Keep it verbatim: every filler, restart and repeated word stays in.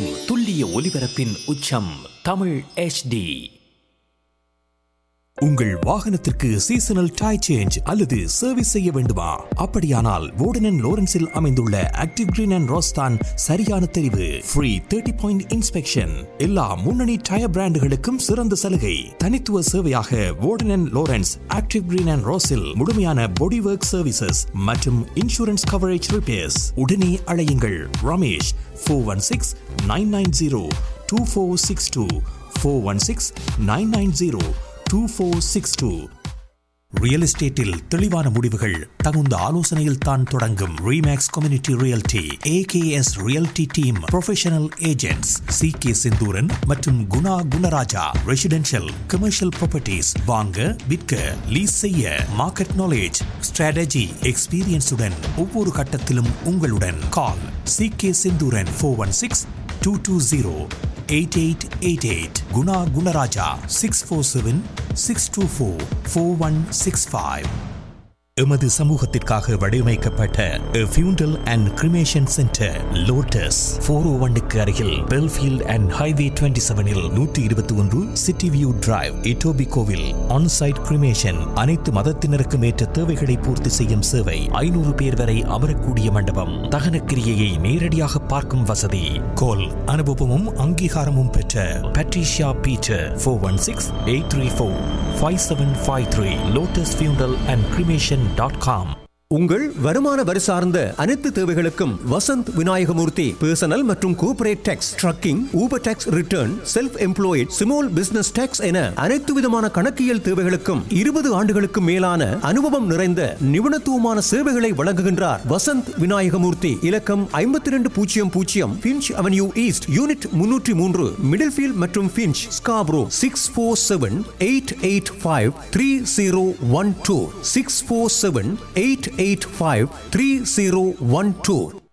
எங்கும் துல்லிய ஒலிபரப்பின் உச்சம் தமிழ் எச் டி. உங்கள் வாகனத்திற்கு சீசனல் டயர் சேஞ்ச் அல்லது சர்வீஸ் செய்ய வேண்டுமா? அப்படியானால் வோடன் அண்ட் லோரன்ஸில் அமைந்துள்ள ஆக்டிவ் கிரீன் அண்ட் ரோஸ் தான் சரியான தெரிவு. ஃப்ரீ தேர்ட்டி பாயிண்ட் இன்ஸ்பெக்ஷன், எல்லா முன்னணி டயர் பிராண்டுகளுக்கும் சிறந்த சலுகை. தனித்துவ சேவையாக வோடன் and Lawrence active green and ரோஸில் முழுமையான பாடி ஒர்க் சர்வீசஸ் மற்றும் இன்சூரன்ஸ் கவரேஜ் ரிப்பேர்ஸ். உடனே அழையுங்கள் Ramesh four one six nine nine zero two four six two four one six nine nine zero two four six two. Real எஸ்டேட்டில் தெளிவான முடிவுகள் தகுந்த ஆலோசனையில் தான் தொடங்கும். Remakes community realty AKS realty team professional agents C K Senthuran மற்றும் Guna Gunaraja. Residential commercial properties வாங்க விற்க லீஸ் செய்ய மார்க்கெட் நாலேஜ் ஸ்ட்ராட்டஜி எக்ஸ்பீரியன்ஸுடன் ஒவ்வொரு கட்டத்திலும் உங்களுடன். கால் C K Senthuran four one six two two zero eight eight eight eight. Guna Gunaraja six four seven six two four four one six five. எமது சமூகத்திற்காக வடிவமைக்கப்பட்ட ஃபியூண்டல் and cremation centre lotus four ஓ ஒன்னுக்கு அருகில் பெல்ஃபீல்ட் அண்ட் ஹைவே டுவெண்ட்டி செவனில் நூற்றி இருபத்தி ஒன்று city view drive இட்டோபிகோவில் onsite cremation. அனைத்து மதத்தினருக்கும் ஏற்ற தேவைகளை பூர்த்தி செய்யும் சேவை. ஐநூறு பேர் வரை அமரக்கூடிய மண்டபம். தகன கிரியையை நேரடியாக பார்க்கும் வசதி. கோல் அனுபவமும் அங்கீகாரமும் பெற்ற Patricia Peter four one six eight three four five seven five three. Lotus ஃபியூண்டல் அண்ட் கிரிமேஷன் டாட் காம். உங்கள் வருமான வரி சார்ந்த அனைத்து தேவைகளுக்கும் வசந்த் விநாயகமூர்த்தி பர்சனல் மற்றும் corporate tax, trekking, Uber tax return, self employed, small business tax என அனைத்து விதமான கணக்கியல் தேவைகளுக்கும் இருபது ஆண்டுகளுக்கு மேலான அனுபவம் நிறைந்த நிபுணத்துவமான சேவைகளை வழங்குகின்றார் வசந்த் விநாயகமூர்த்தி. இலக்கம் ஐம்பத்தி ரெண்டு பூஜ்ஜியம் பூஜ்ஜியம் ஃபின்ச் அவென்யூ ஈஸ்ட், யூனிட் முன்னூற்றி மூன்று, மிடில்ஃபீல்ட் மற்றும் Finch, Scarborough. Six four seven eight eight five three zero one two six four seven eight eight five three zero one two.